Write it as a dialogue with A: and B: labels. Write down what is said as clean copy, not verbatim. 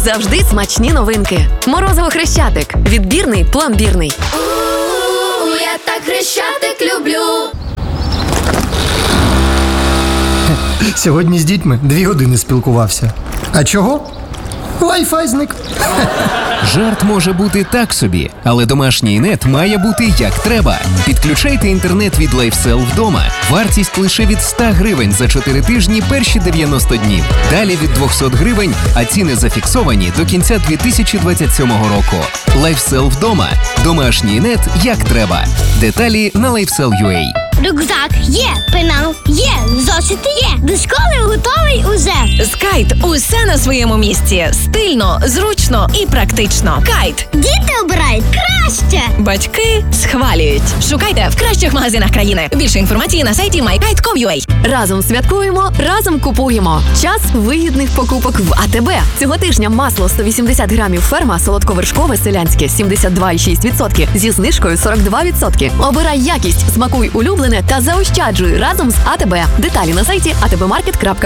A: Завжди смачні новинки. Морозиво Хрещатик. Відбірний, пломбірний.
B: Я так Хрещатик люблю.
C: Сьогодні з дітьми 2 години спілкувався. А чого? Wi-Fi зник.
D: Жарт може бути так собі, але домашній нет має бути як треба. Підключайте інтернет від LifeSell вдома. Вартість лише від 100 гривень за 4 тижні перші 90 днів. Далі від 200 гривень, а ціни зафіксовані до кінця 2027 року. LifeSell вдома. Домашній нет як треба. Деталі на LifeSell.ua.
E: Рюкзак є, пенал є, зошити є. До школи готовий уже.
F: З Кайт усе на своєму місці. Стильно, зручно і практично. Кайт.
E: Діти обирають краще.
F: Батьки схвалюють. Шукайте в кращих магазинах країни. Більше інформації на сайті mykite.com.ua.
A: Разом святкуємо, разом купуємо. Час вигідних покупок в АТБ. Цього тижня масло 180 грамів ферма, солодковершкове селянське 72,6% зі знижкою 42%. Обирай якість, смакуй улюблене та заощаджуй разом з АТБ. Деталі на сайті atbmarket.ua.